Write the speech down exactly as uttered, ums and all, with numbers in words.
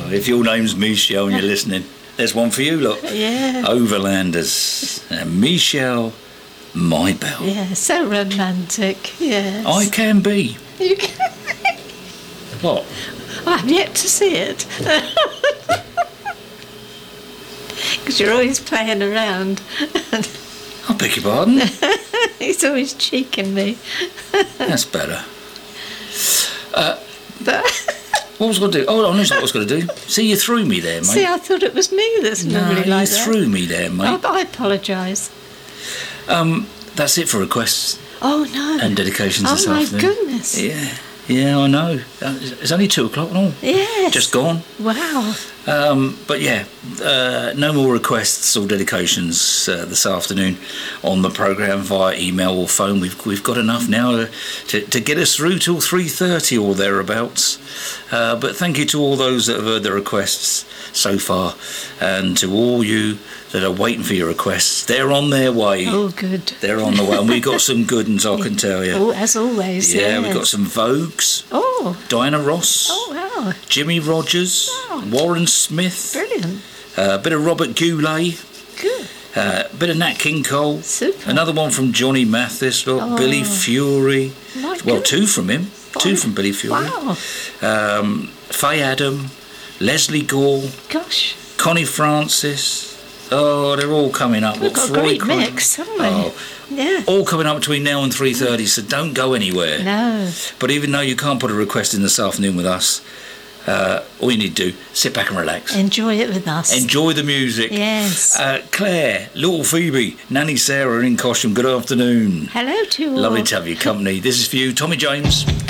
Oh, if your name's Michelle and you're listening, there's one for you, look. Yeah. Overlanders. And Michelle Maybell. Yeah, so romantic, yes. I can be. You can. What? I've yet to see it. Because you're always playing around. I beg your pardon? He's always cheeking me. That's better. Uh, But what was I going to do? Oh, I knew what I was going to do. See, you threw me there, mate. see, I thought it was me that's no, normally you like that. threw me there, mate. Oh, I apologise. Um, that's it for requests Oh, no. and dedications oh, this my afternoon. goodness. Yeah, yeah, I know. Uh, It's only two o'clock and all. Yes. Just gone. Wow. Um, but yeah, uh, no more requests or dedications uh, this afternoon on the programme via email or phone. We've we've got enough now to, to, to get us through till three thirty or thereabouts. Uh, but thank you to all those that have heard the requests so far, and to all you that are waiting for your requests. They're on their way. Oh, good. They're on the way, and we've got some good ones, I can tell you. Oh, as always. Yeah, yes. we've got some Vogues. Oh. Diana Ross. Oh, wow. Jimmy Rogers. Oh. Warren Smith. Brilliant. Uh, a bit of Robert Goulet, Good. uh, a bit of Nat King Cole, Super. another one from Johnny Mathis, look, Oh. Billy Fury, My well, goodness. two from him, two Oh. from Billy Fury, Wow. um, Faye Adam, Leslie Gore, Gosh. Connie Francis. Oh, they're all coming up. We've What, got a Floyd great Craig? mix, haven't we? Oh, Yeah. all coming up between now and three thirty, so don't go anywhere. No. But even though you can't put a request in this afternoon with us, uh, all you need to do, sit back and relax. Enjoy it with us. Enjoy the music. Yes. Uh, Claire, little Phoebe, Nanny Sarah in costume, good afternoon. Hello to you all. Lovely to have your company. This is for you, Tommy James.